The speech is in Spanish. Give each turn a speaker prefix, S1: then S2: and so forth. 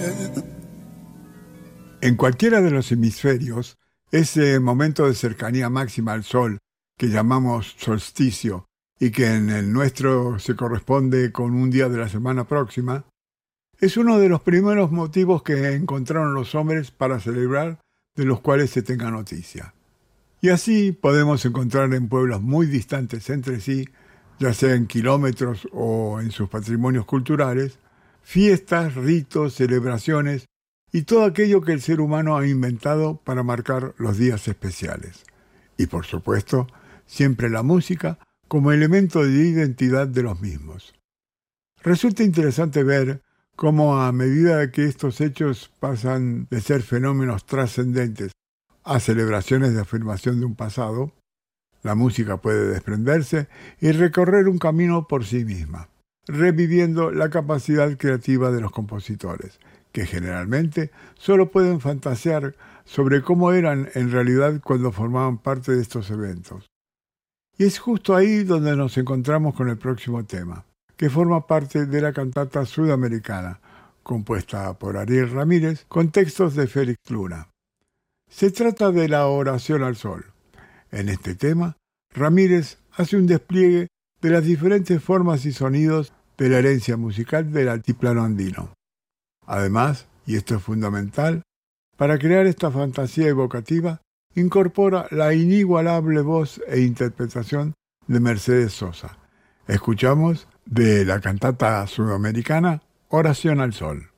S1: En cualquiera de los hemisferios, ese momento de cercanía máxima al Sol, que llamamos solsticio, y que en el nuestro se corresponde con un día de la semana próxima, es uno de los primeros motivos que encontraron los hombres para celebrar, de los cuales se tenga noticia. Y así podemos encontrar en pueblos muy distantes entre sí, ya sea en kilómetros o en sus patrimonios culturales, fiestas, ritos, celebraciones y todo aquello que el ser humano ha inventado para marcar los días especiales. Y por supuesto, siempre la música como elemento de identidad de los mismos. Resulta interesante ver cómo a medida que estos hechos pasan de ser fenómenos trascendentes a celebraciones de afirmación de un pasado, la música puede desprenderse y recorrer un camino por sí misma, reviviendo la capacidad creativa de los compositores, que generalmente solo pueden fantasear sobre cómo eran en realidad cuando formaban parte de estos eventos. Y es justo ahí donde nos encontramos con el próximo tema, que forma parte de la cantata sudamericana, compuesta por Ariel Ramírez, con textos de Félix Luna. Se trata de la oración al sol. En este tema, Ramírez hace un despliegue de las diferentes formas y sonidos de la herencia musical del altiplano andino. Además, y esto es fundamental, para crear esta fantasía evocativa, incorpora la inigualable voz e interpretación de Mercedes Sosa. Escuchamos de la cantata sudamericana Oración al Sol.